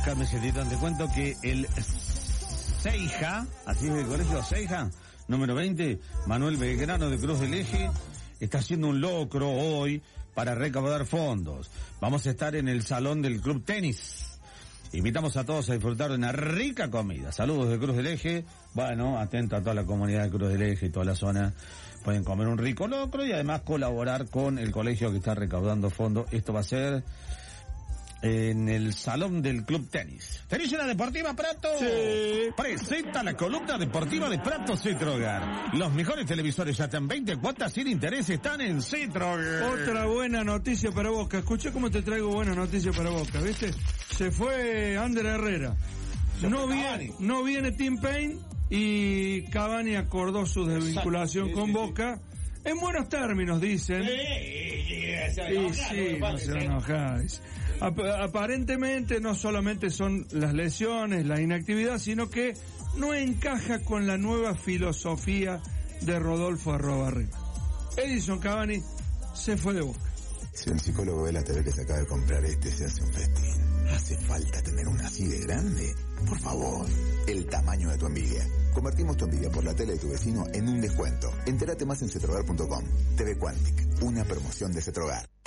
Carmen Cetitán, te cuento que el Ceija, así es el colegio Ceija, número 20, Manuel Belgrano de Cruz del Eje, está haciendo un locro hoy para recaudar fondos. Vamos a estar en el salón del Club Tenis. Invitamos a todos a disfrutar de una rica comida. Saludos de Cruz del Eje. Bueno, atento a toda la comunidad de Cruz del Eje y toda la zona. Pueden comer un rico locro y además colaborar con el colegio que está recaudando fondos. Esto va a ser en el salón del Club Tenis. ¿Tenés una deportiva, Prato? Sí. Presenta la columna deportiva de Prato Cetrogar. Los mejores televisores ya están 20 cuotas sin interés, están en Cetrogar. Otra buena noticia para Boca. Escuché cómo te traigo buena noticia para Boca, ¿viste? Se fue Ander Herrera. No viene Tim Payne y Cavani acordó su desvinculación con Boca. En buenos términos, dicen. Y sí, no se enoja. Aparentemente no solamente son las lesiones, la inactividad, sino que no encaja con la nueva filosofía de Rodolfo Arrobarri. Edison Cavani se fue de Boca. Si un psicólogo ve la TV que se acaba de comprar se hace un festín. ¿Hace falta tener una así de grande? Por favor, el tamaño de tu envidia. Convertimos tu envidia por la tele de tu vecino en un descuento. Entérate más en cetrogar.com. TV Quantic, una promoción de Cetrogar.